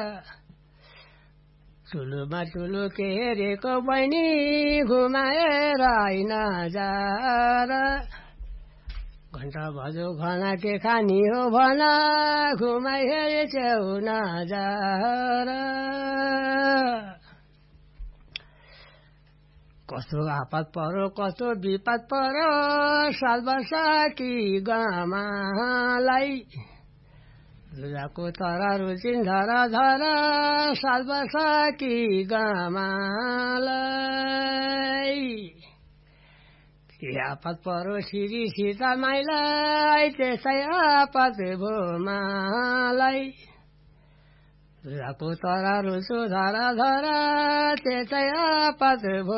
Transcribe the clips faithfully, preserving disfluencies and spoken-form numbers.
चुलुमा चुलु के हेरेको बहिनी घुमाएर होइन जा र घन्टा भजो खाना के खानी हो भना घुमाइ हेरे च्याउ नजा र कस्तो आपत परो कस्तो विपद परो साल वर्षकी गामालाई रुजाको तरा रुचिन धरा धरा साल वर्षकी गामालाई आपत परो सिरी सीता माइलाई त्यसै आपत भो मालाई रुजाको तरा रुचो धरा धरा त्यसै आपत भो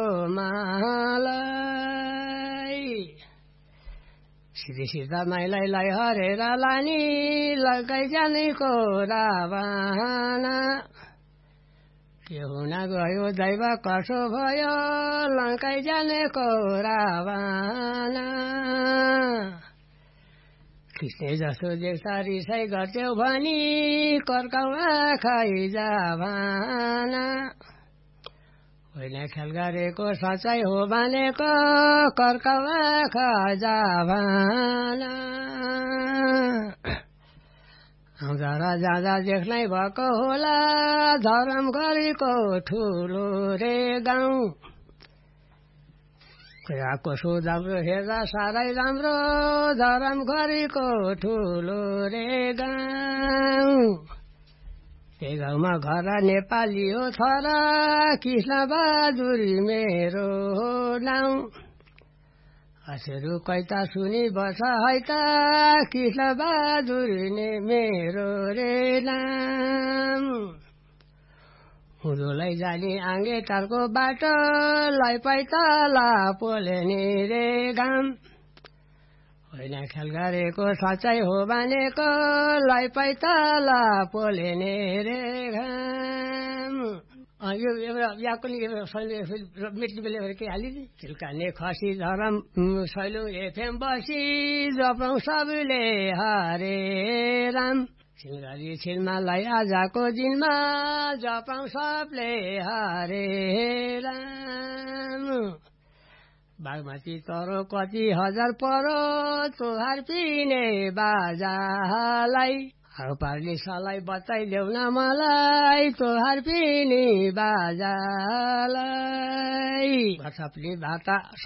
मालाई सिधी सीता माइलाई लाई हरेर लानी लग्दै जानेको रावना के हुन गयो दैव कसो भयो लङ्काइ जानेको रावना खिच्ने जसो देख्छ रिसाइ गर्थ्यौ भनी कर्काउ आँखाइ जाभाना होइन ख्याल गरेको सचाइ हो भनेको कर्काउ आँखा जाभाना आउँदा र जाँदा देख्नै भएको होला धरम गरेको ठुलो रे गाउँ आएको सो राम्रो हेर्दा साह्रै राम्रो धरम गरेको ठुलो रे गाउँ त्यही गाउँमा घर नेपाली हो छोरा कृष्ण बहादुर मेरो नाउँ हजुरु कैता सुनि बस है त कृष्ण बहादुर ने मेरो रे नाम हुँदोलाई जाने आँगे टारको बाटो लै पैताला पोलेनी रे घाम होइन ख्याल गरेको सचाइ हो भनेको लै पैताला पोलेनी रे घाम यो एउटा व्याकुल मेट्ने बेला के हालिदिए चिल्काने खसी धरम सैलुङ एफएम बसी जपौँ सबैले हरे राम सिलगढी छिलमालाई आजको दिनमा जपौँ सबले हरे राम बागमती तरो कति हजार परो चोहार पिने बाजालाई हौ पार्ने सलाई बताइदेऊ न मलाई तोहार पिनी बाजालाई घरछप्ली भाटा